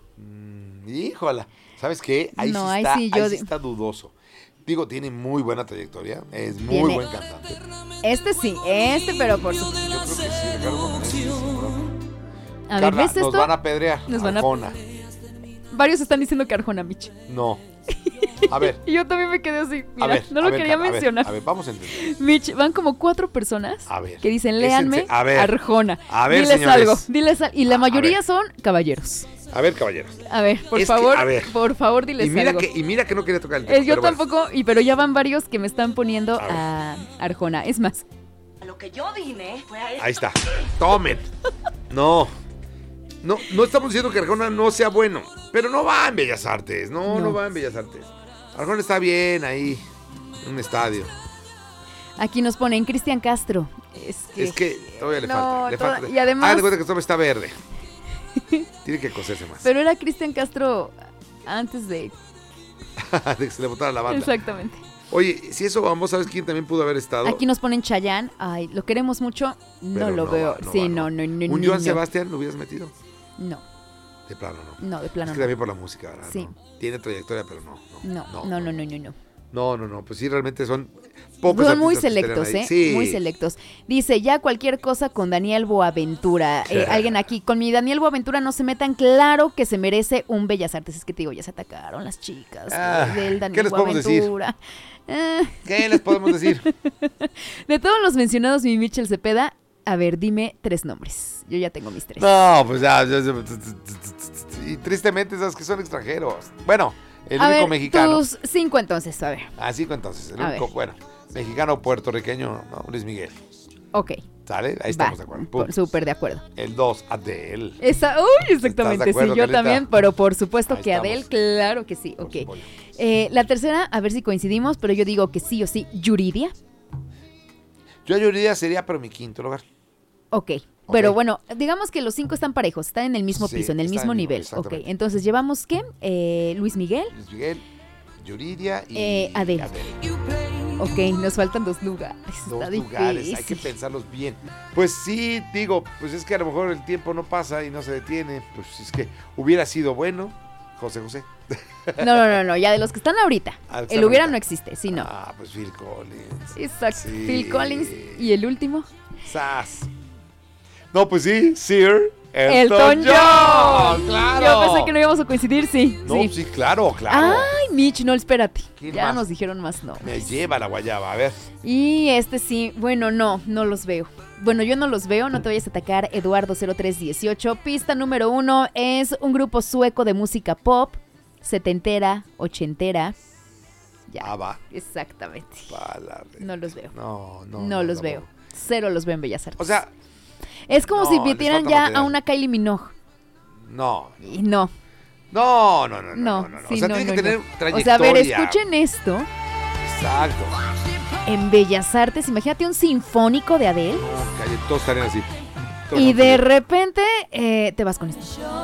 Híjola. ¿Sabes qué? Ahí No, sí ahí está, sí, yo ahí sí di- está dudoso. Digo, tiene muy buena trayectoria. Es muy Tiene- buen cantante. Este sí, pero por supuesto. Yo creo que sí, Ricardo Montaner sí, sin bronca. A ver, Carla, ¿ves esto? nos van a apedrear. Nos van a- Arjona. Varios están diciendo que Arjona, Mich. No. A ver. Y yo también me quedé así. Mira, A ver, no a lo ver, quería Carla, mencionar. A ver, vamos a entender. Mitch, van como 4 personas A ver. que dicen, Es léanme a ver. Arjona. A ver, diles señores. algo, diles algo. Y la A mayoría ver. son caballeros. A ver, caballeros. A ver, por Es que, favor, a ver. por favor, diles algo. Y mira que no quería tocar el tema. Yo pero bueno. tampoco, pero ya van varios que me están poniendo A ver. a Arjona. Es más, A lo que yo vine fue a Ahí está. Tomen. No. No estamos diciendo que Arjona no sea bueno, pero no va en Bellas Artes. No va en Bellas Artes. Arjona está bien ahí, en un estadio. aquí nos ponen Cristian Castro. Es que todavía le No, falta. Le falta. y además- Hagan de cuenta que todavía está verde. Tiene que coserse más. Pero era Cristian Castro antes de... De que se le botara la banda. Exactamente. Oye, si eso vamos, ¿sabes quién también pudo haber estado? Aquí nos ponen Chayanne. Ay, lo queremos mucho. No Pero lo no veo. va, Sí, va, no. ¿Un Joan Sebastián lo hubieras metido? No, De plano, no. no, de plano Es que no. también por la música, ¿verdad? Sí. ¿No? Tiene trayectoria, pero no. No. No, pues sí, realmente son pocos Son muy artistas que selectos, estarían ¿eh? ahí. Sí. Muy selectos. Dice, ya cualquier cosa con Daniel Boaventura. Alguien aquí, con mi Daniel Boaventura no se metan, claro que se merece un Bellas Artes. Es que te digo, ya se atacaron las chicas del Daniel ¿qué les podemos decir? Boaventura. Ah, ¿Qué les podemos decir? de todos los mencionados, mi Michel Cepeda, a ver, dime 3 nombres. Yo ya tengo mis 3. No, pues ya. Y tristemente, sabes que son extranjeros. Bueno, el a único ver, mexicano. tus 5 entonces, a ver. Así entonces, el A único, ver. bueno, mexicano puertorriqueño, ¿no? Luis Miguel. Ok. ¿Sale? Ahí Va, estamos de acuerdo. Pum. súper de acuerdo. El 2, Adele. Uy, exactamente, ¿Estás de acuerdo, sí, yo Carlita? también, pero por supuesto Ahí que estamos. Adele, claro que sí, Por ok. supuesto. La tercera, a ver si coincidimos, pero yo digo que sí o sí, Yuridia. Yo diría sería, pero mi quinto lugar. Ok, pero bueno, digamos que los 5 están parejos, están en el mismo Sí, piso, en el están mismo en el mismo, nivel. Ok, exactamente. entonces llevamos ¿qué? Luis Miguel. Luis Miguel, Yuridia y Adele. Ok, nos faltan 2 lugares. Dos Está lugares, difícil. hay que pensarlos bien. Pues sí, digo, pues es que a lo mejor el tiempo no pasa y no se detiene. Pues es que hubiera sido bueno, José. No, ya de los que están ahorita. Ah, que El están hubiera ahorita. no existe, sí, no. Ah, pues Phil Collins. Exacto, sí. Phil Collins. ¿Y el último? Sas. No, pues sí, Sir Elton John. Claro. Yo pensé que no íbamos a coincidir, sí. No, sí. sí, claro. Ay, Mitch, no, espérate. ¿Quién Ya más? nos dijeron más no. Me lleva la guayaba, a ver. Y este sí, bueno, no los veo. Bueno, yo no los veo, no te vayas a atacar, Eduardo0318. Pista número 1 es un grupo sueco de música pop, setentera, ochentera. Ya, Va. exactamente. Pálale. No los veo. No los veo. Cero los veo en Bellas Artes. O sea, es como no, si les metieran falta ya material. a una Kylie Minogue. no. Y no. No. Sí, O sea, no, tiene no, que tener no. O trayectoria. sea, a ver, escuchen esto. Exacto. En Bellas Artes, imagínate un sinfónico de Adele. No, calle, todos estarían así. Todos Y así. de repente te vas con esto.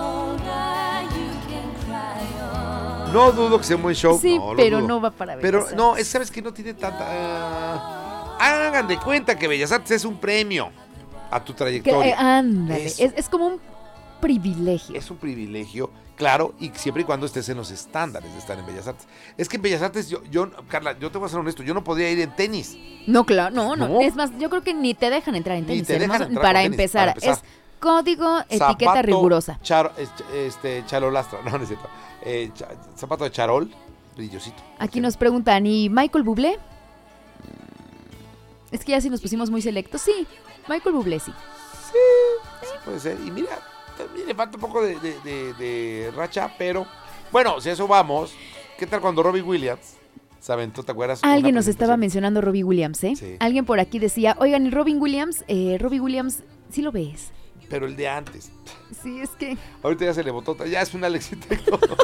No dudo que sea un buen show. Sí, no, lo pero dudo. no va para Bellas Pero Artes. no, sabes que no tiene tanta. Hagan de cuenta que Bellas Artes es un premio a tu Que, trayectoria. ándale, Eso. es como un privilegio. Es un privilegio, claro, y siempre y cuando estés en los estándares de estar en Bellas Artes. Es que en Bellas Artes, Carla, yo te voy a ser honesto, yo no podía ir en tenis. No, claro, no. No. Es más, yo creo que ni te dejan entrar en Ni tenis. te dejan hermoso, entrar para con tenis, empezar. para empezar. Es Código, etiqueta Zapato rigurosa. Charolastra, no es cierto. Zapato de charol, brillosito. Aquí nos preguntan, ¿y Michael Bublé? Es que ya sí nos pusimos muy selectos. Sí, Michael Bublé sí. Sí, puede ser. Y mira, también le falta un poco de racha, pero bueno, si a eso vamos, ¿qué tal cuando Robbie Williams se aventó, te acuerdas? Alguien nos estaba mencionando Robbie Williams, ¿eh? Sí. Alguien por aquí decía, oigan, ¿y Robbie Williams, sí lo ves? Pero el de antes. Sí, es que... Ahorita ya se le botó, ya es un Alexita.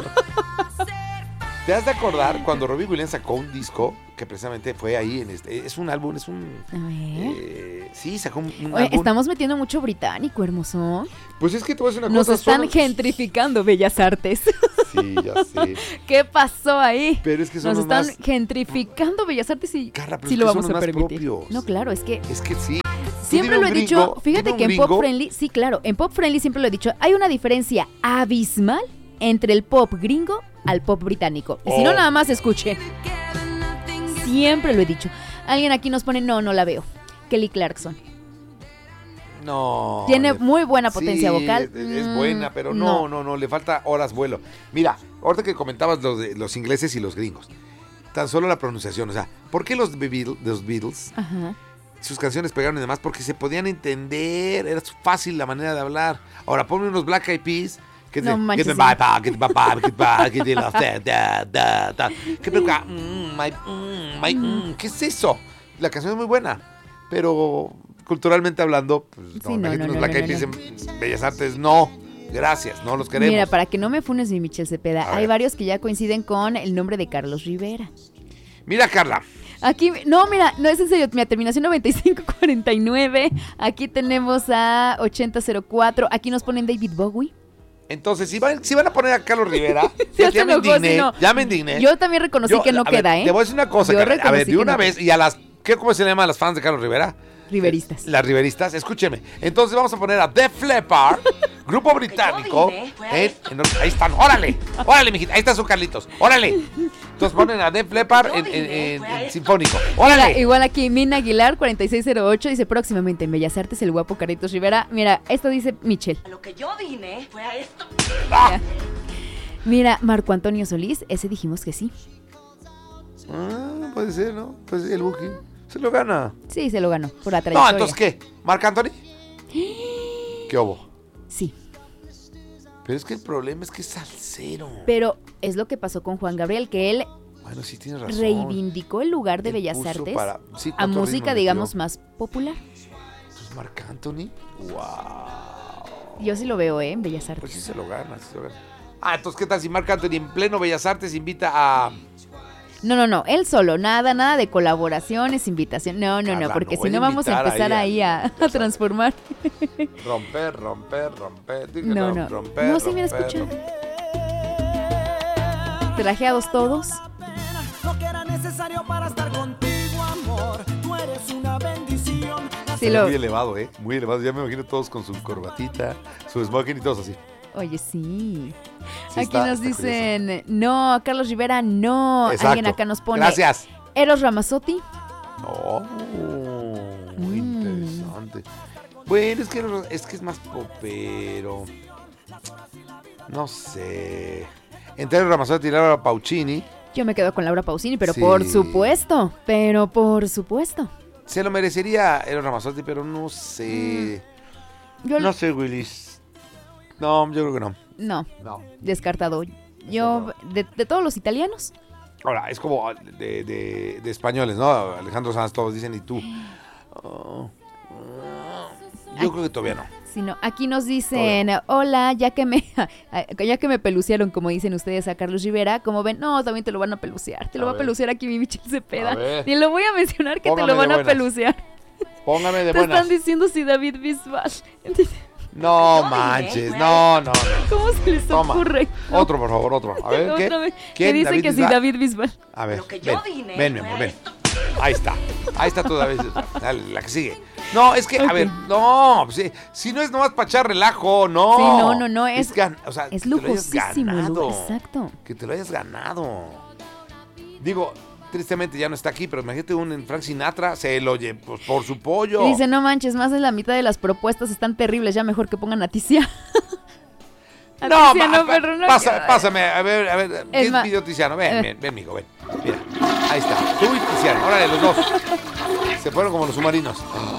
¿Te has de acordar cuando Robbie Williams sacó un disco que precisamente fue ahí en es un álbum, es un... A ver. Sí, sacó un Oye, álbum. estamos metiendo mucho británico, hermoso. Pues es que te voy a decir una Nos cosa. están gentrificando Bellas Artes. Sí, ya sé. ¿Qué pasó ahí? Pero es que son Nos los están más... gentrificando Bellas Artes y Carla, pero sí es lo que vamos son a los más permitir. propios. No, claro, es que Es que sí. siempre Dime lo he un dicho, gringo, fíjate dime que un en Pop gringo. Friendly, sí, claro, en Pop Friendly siempre lo he dicho, hay una diferencia abismal entre el pop gringo al pop británico. Y si no, nada más escuche. Siempre lo he dicho. Alguien aquí nos pone, no la veo. Kelly Clarkson. No. Tiene muy buena potencia sí, vocal. Es buena, pero no, le falta horas vuelo. Mira, ahorita que comentabas los ingleses y los gringos, tan solo la pronunciación, o sea, ¿por qué los Beatles, Ajá. sus canciones pegaron y demás? Porque se podían entender, era fácil la manera de hablar. Ahora ponme unos Black Eyed Peas, que No manches, get sí. my pa, get my pa, get my, get the love, da. ¿Qué peca? ¿Qué es eso? La canción es muy buena, pero culturalmente hablando, pues Sí, no, no, imagínate no, unos no, Black no, Eyed Peas no. en Bellas Artes, no. Gracias, no los queremos. Mira, para que no me funes mi Michelle Cepeda, A hay ver. varios que ya coinciden con el nombre de Carlos Rivera. Mira, Carla. Aquí, no, mira, no es en serio, mira, terminación 9549. Aquí tenemos a 8004. Aquí nos ponen David Bowie. Entonces, si van a poner a Carlos Rivera, Ya ya se me enojó, indigné, sí, no. ya me indigné. Yo también reconocí que no a ver, queda, ¿eh? Te voy a decir una cosa, Yo Carla. A ver, reconocí de que una no vez, y a las, ¿cómo se le llama a las fans de Carlos Rivera? Riveristas. Las riveristas, escúcheme. Entonces vamos a poner a Def Leppard, grupo británico. vine fue a esto. Ahí están, órale, mijita, ahí está su Carlitos, órale. Entonces ponen a Def Leppard en sinfónico, Mira, órale. igual aquí Mina Aguilar 4608 dice próximamente en Bellas Artes el guapo Carlitos Rivera. Mira, esto dice Michelle. A lo que yo vine fue a esto. Mira, Marco Antonio Solís, ese dijimos que sí. Puede ser, ¿no? Pues el Buki se lo gana. Sí, se lo ganó por la No, trayectoria. entonces, ¿qué? ¿Marc Anthony? ¿Qué hubo? Sí, Pero es que el problema es que es salsero. pero es lo que pasó con Juan Gabriel, que él Bueno, sí tienes razón. reivindicó el lugar de Él Bellas puso Artes sí, a cuatro música, ritmos digamos, metió. más popular. Entonces, Marc Anthony, wow. Yo sí lo veo, en Bellas Artes. Pues sí se lo gana, sí se lo gana. Ah, entonces, ¿qué tal si Marc Anthony en pleno Bellas Artes invita a... No, él solo, nada de colaboraciones, invitación. No, Carla, porque no, si él no vamos a invitar empezar ahí ahí a transformar. romper? No. No, sí, mira, escucha. Trajeados todos. Lo que era necesario para estar contigo, amor. Tú eres una bendición. Sí, lo... Muy elevado, muy elevado. Ya me imagino todos con su corbatita, su smoking y todos así. Oye, sí. Sí, Aquí está nos dicen, no, a Carlos Rivera, no. Exacto. Alguien acá nos pone. Gracias. Eros Ramazzotti. Oh, muy interesante. Bueno, es que es más popero. No sé. Entre Ramazzotti y Laura Pausini. Yo me quedo con Laura Pausini, pero Sí. por supuesto. Se lo merecería Eros Ramazzotti, pero no sé. Yo No sé, Willis. No, yo creo que no. No, No. descartado. Yo, de todos los italianos, Ahora, es como de españoles, ¿no? Alejandro Sanz, todos dicen, ¿y tú? Yo creo que todavía no. sí, no. Aquí nos dicen, hola, ya que me pelucearon, como dicen ustedes a Carlos Rivera, como ven, no, también te lo van a pelucear. Te lo A va a ver. pelucear aquí mi Michelle Cepeda. A ver. Ni lo voy a mencionar que Póngame te lo van de a buenas. pelucear. Póngame de Te buenas. están diciendo si David Bisbal. No Yo manches, dije, no. ¿Cómo se les Toma. ocurre? Otro, por favor, otro. A ver, ¿qué? Otra vez. ¿Quién? Que dicen ¿David que si Bisbal? David Bisbal. A ver, Lo que yo ven, vine ven, mi fue amor, a ven. esto. Ahí está tú, David. Dale, la que sigue. No, es que, Ok. a ver, no, pues, si no es nomás para echar relajo, no. Sí, no, es o sea, Es que te lo hayas lujosísimo, ganado. exacto. Que te lo hayas ganado. Digo, tristemente ya no está aquí, pero imagínate un Frank Sinatra, se lo llevó pues, por su pollo. Y dice, no manches, más de la mitad de las propuestas están terribles, ya mejor que pongan a Tiziano. No, pero no pásame, a ver, ¿qué más, pidió Tiziano? Ven, mijo, ven. Mira, ahí está, tú y Tiziano, órale, los dos. Se fueron como los submarinos.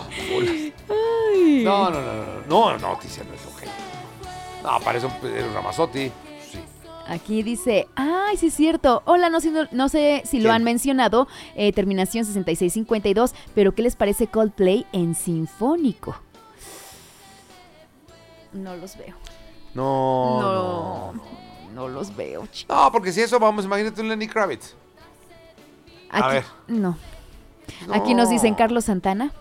No, Tiziano es ok. No, parece un Ramazzotti. Sí. Aquí dice, ay, sí es cierto. Hola, no sé si lo han mencionado, terminación 6652, pero ¿qué les parece Coldplay en sinfónico? No los veo. No los veo, chicos. No, porque si eso vamos, imagínate un Lenny Kravitz. Aquí, a ver. No. Aquí nos dicen Carlos Santana.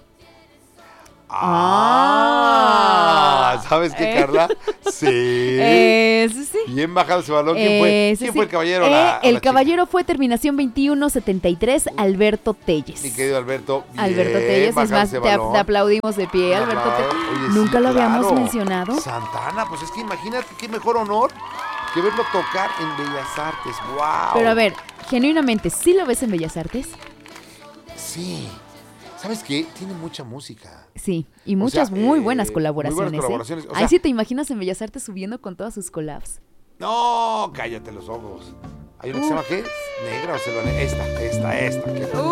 ¿Sabes qué, Carla? Sí. Sí. Bien bajado ese balón. ¿Quién fue? ¿Quién fue el caballero? El caballero fue terminación 2173, Alberto Telles. Mi querido Alberto. Alberto Telles, es más, te aplaudimos de pie, Alberto Telles. Oye, Nunca sí, lo habíamos claro. mencionado. Santana, pues es que imagínate qué mejor honor que verlo tocar en Bellas Artes. ¡Wow! Pero a ver, genuinamente, ¿sí lo ves en Bellas Artes? Sí. ¿Sabes qué? Tiene mucha música. Sí, y muchas muy buenas colaboraciones. Muy buenas colaboraciones. Ahí sí te imaginas en Bellas Artes subiendo con todas sus collabs. No, cállate los ojos. Hay una que se llama, ¿qué? ¿Negra o selva negra? Esta.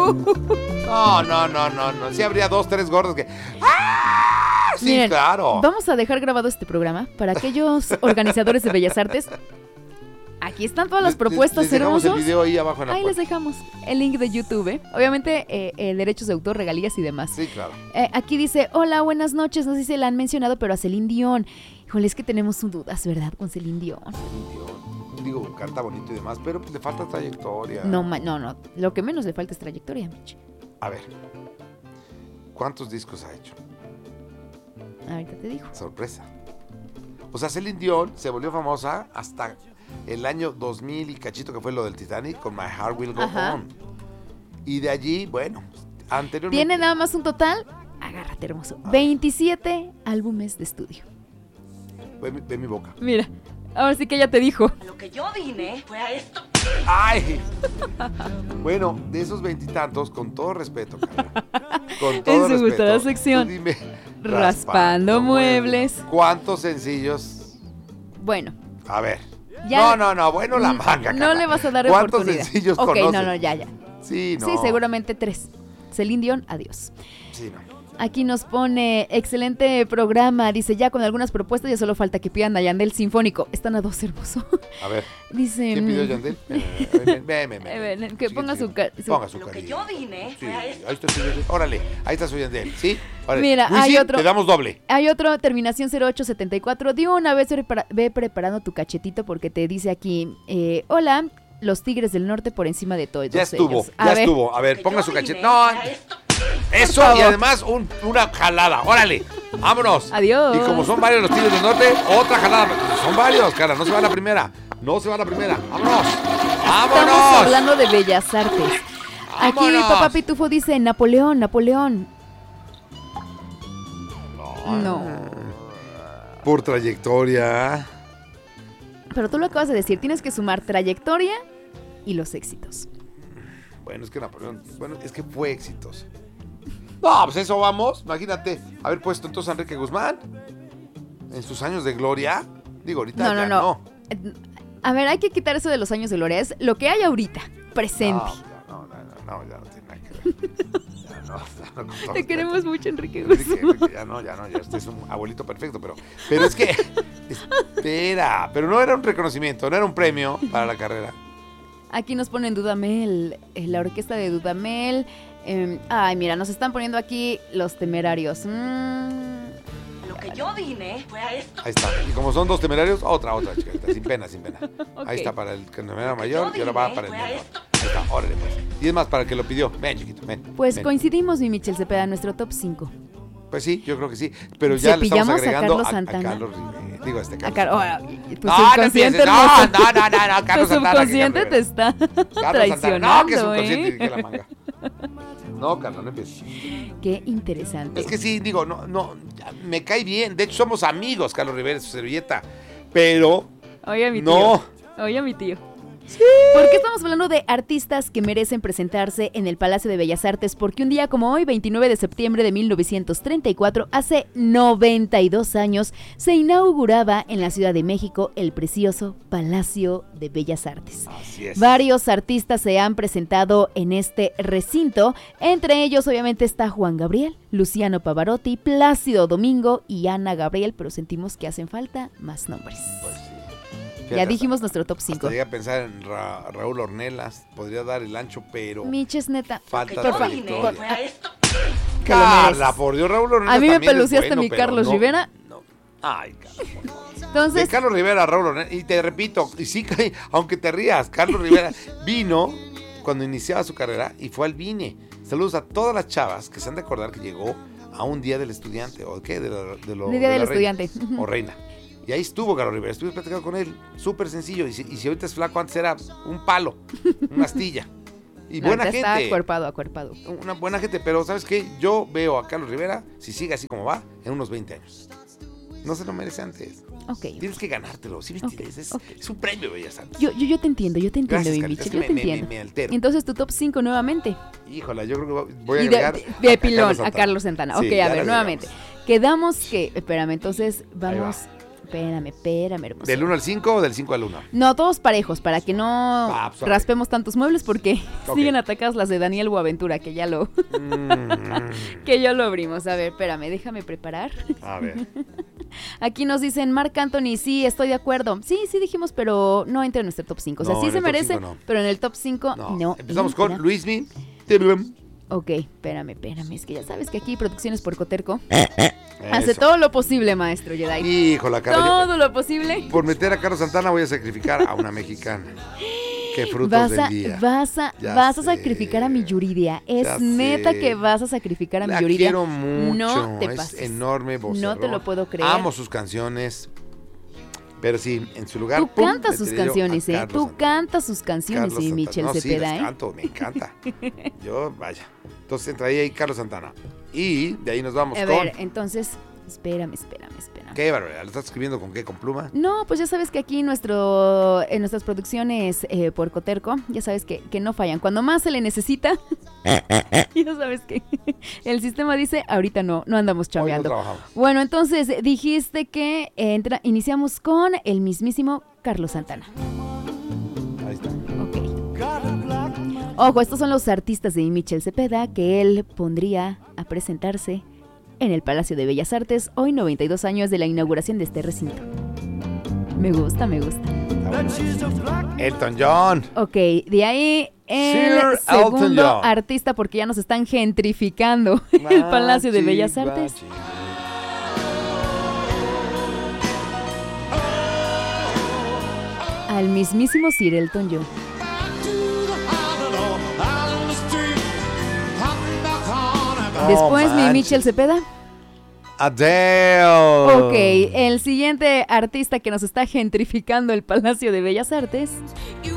No. Sí habría 2, 3 gordos que... ¡Ah! Sí, miren, claro. Vamos a dejar grabado este programa para aquellos organizadores de Bellas Artes. Aquí están todas las propuestas les dejamos hermosos. el video ahí abajo en la Ahí puerta. les dejamos el link de YouTube. Obviamente, derechos de autor, regalías y demás. Sí, claro. Aquí dice, hola, buenas noches. No sé si la han mencionado, pero a Celine Dion. Híjole, es que tenemos dudas, ¿verdad? Con Celine Dion. Digo, canta bonito y demás, pero pues le falta trayectoria. No. Lo que menos le falta es trayectoria, Mitch. A ver, ¿cuántos discos ha hecho? Ahorita te digo. Sorpresa. O sea, Celine Dion se volvió famosa hasta el año 2000 y cachito, que fue lo del Titanic, con My Heart Will Go On. Y de allí, bueno, anteriormente... Tiene nada más un total, agárrate hermoso, 27 álbumes de estudio. Ve mi boca. Mira, ahora sí que ella te dijo. Lo que yo vine fue a esto. ¡Ay! Bueno, de esos 20 y tantos, con todo respeto, Carla, con todo En su respeto, gustada sección, tú dime, Raspando Muebles. ¿Cuántos sencillos? Bueno. A ver. Ya, No, bueno, la manga, Carla. No le vas a dar ¿Cuántos oportunidad? sencillos Ok, conoces? no, ya. Sí, no. Sí, seguramente 3. Celine Dion, adiós. Sí, no. Aquí nos pone, excelente programa, dice, ya con algunas propuestas, ya solo falta que pidan a Yandel Sinfónico. Están a 2, hermoso. A ver, Dice... ¿quién pidió Yandel? Ven. Que ponga su... Ponga su Lo que cariño. yo vine Sí, fue a esto. ahí está su Yandel. Órale, ahí está su Yandel, ¿sí? Órale. Mira, Luisi, hay otro... te damos doble. Hay otro, terminación 0874. De una vez ve preparando tu cachetito porque te dice aquí, hola, los Tigres del Norte por encima de todos Ya estuvo, ellos. ya estuvo. A ver, Lo que ponga yo su vine cachete. fue No, a esto. eso y además una jalada. Órale, vámonos. Adiós. Y como son varios los Tigres del Norte, otra jalada. Son varios, cara, no se va la primera. Vámonos. Estamos hablando de Bellas Artes. Aquí ¡Vámonos! Papá Pitufo dice Napoleón. No. Por trayectoria. Pero tú lo acabas de decir, tienes que sumar trayectoria y los éxitos. Bueno, es que Napoleón, es que fue exitoso. No, pues eso vamos. Imagínate haber puesto entonces a Enrique Guzmán en sus años de gloria. Digo, ahorita no. A ver, hay que quitar eso de los años de gloria. Es lo que hay ahorita, presente. No, ya no tiene nada que ver. Ya no, Te queremos mucho, Enrique Guzmán. Enrique, ya usted es un abuelito perfecto, pero es que, espera, pero no era un reconocimiento, no era un premio para la carrera. Aquí nos ponen Dudamel, la orquesta de Dudamel. Ay, mira, nos están poniendo aquí los Temerarios. Lo que yo vine fue a esto. Ahí está. Y como son dos Temerarios, otra, chiquita, sin pena. Okay. Ahí está para el temerario mayor y ahora va para el menor. Ahí está, órale pues. Y es más, para el que lo pidió. Ven, chiquito, ven. Pues coincidimos, mi Michel Cepeda, nuestro top 5. Pues sí, yo creo que sí. Pero ya le estamos agregando a Carlos Santana. a Carlos Rivera. Digo, A Carlos. tu subconsciente no, tu Carlos Santana. subconsciente te está traicionando, No, que subconsciente, dije la manga. No, Carlos, no empieces. Qué interesante. Es que sí, digo, no, me cae bien. De hecho, somos amigos, Carlos Rivera, su servilleta. Pero Oye, mi tío. no. Oye, mi tío. ¿Por qué estamos hablando de artistas que merecen presentarse en el Palacio de Bellas Artes? Porque un día como hoy, 29 de septiembre de 1934, hace 92 años, se inauguraba en la Ciudad de México el precioso Palacio de Bellas Artes. Así es. Varios artistas se han presentado en este recinto, entre ellos obviamente está Juan Gabriel, Luciano Pavarotti, Plácido Domingo y Ana Gabriel, pero sentimos que hacen falta más nombres. Pues sí. Ya Fíjate, dijimos nuestro top 5. hasta llegué a pensar en Raúl Ornelas, podría dar el ancho, pero Miches, neta. falta Yo Por vine, trayectoria. fue a esto. Que lo Carla, mereces. por Dios, Raúl Ornelas A mí me también es peluciaste bueno, mi pero Carlos no, Rivera. no. Ay, Carlos. De Entonces, Carlos Rivera a Raúl Ornelas, y te repito, y sí, aunque te rías, Carlos Rivera vino cuando iniciaba su carrera y fue al Vine. Saludos a todas las chavas que se han de acordar que llegó a un día del estudiante, ¿o qué? De de Día la del reina, Estudiante. o reina. Y ahí estuvo Carlos Rivera, estuve platicando con él, súper sencillo. Y si ahorita es flaco, antes era un palo, una astilla. Y buena ahorita está gente. acuerpado. Una buena gente, pero ¿sabes qué? Yo veo a Carlos Rivera, si sigue así como va, en unos 20 años. No se lo merece antes. Ok. Tienes que ganártelo, ¿sí viste? Ok, Es ok. un premio, Bellas Artes. Yo te entiendo, Gracias, mi Carlita, Miche, es que yo te entiendo. me altero. Entonces tu top 5 nuevamente. Híjola, yo creo que voy a Y de agregar pilón a Carlos Santana. Sí, Ok, ya a le ver, nuevamente. agregamos. Quedamos que, espérame, entonces Ahí vamos. Espérame, hermoso. ¿Del 1 al 5 o del 5 al 1? No, todos parejos, para que no Pues, ok. raspemos tantos muebles, porque Ok. siguen atacadas las de Daniel Boaventura, que ya lo abrimos. A ver, espérame, déjame preparar. A ver. Aquí nos dicen, Marc Anthony, sí, estoy de acuerdo. Sí, dijimos, pero no entra en nuestro top 5. O sea, No, sí en se el top merece, 5 no. pero en el top 5 no. Empezamos con entra. Luismi. Ok, espérame, es que ya sabes que aquí Producciones por Coterco hace Eso. todo lo posible, maestro Jedi. Híjola, Carla. Todo lo posible. Por meter a Carlos Santana voy a sacrificar a una mexicana. Qué frutos del día. Vas Ya a sé. sacrificar a mi Yuridia. Es Ya neta sé. que vas a sacrificar a mi La Yuridia. quiero mucho. No te es pases. enorme vocerrón. No te lo puedo creer. Amo sus canciones. Pero sí, en su lugar. Tú ¡pum!, cantas sus metería yo a canciones, Carlos Tú Santana. cantas sus canciones, Carlos y Santana. Michel No, sí, Cepeda, las canto, me encanta. Yo, vaya. Entonces entraría ahí Carlos Santana. Y de ahí nos vamos A con... ver, entonces, espérame. ¿Qué barbaridad? ¿Lo estás escribiendo con qué? ¿Con pluma? No, pues ya sabes que aquí en nuestras producciones por Coterco, ya sabes que no fallan. Cuando más se le necesita, ya sabes que el sistema dice, ahorita no andamos Hoy no chambeando. trabajamos. Bueno, entonces dijiste que iniciamos con el mismísimo Carlos Santana. Ahí está. Ok. Ojo, estos son los artistas de Michel Cepeda que él pondría a presentarse en el Palacio de Bellas Artes, hoy 92 años de la inauguración de este recinto. Me gusta. Elton John. Ok, de ahí el Sir Elton segundo John. artista, porque ya nos están gentrificando el Palacio de Bellas Artes. Al mismísimo Sir Elton John. Después mi Michel Cepeda. Adele. Ok, el siguiente artista que nos está gentrificando el Palacio de Bellas Artes.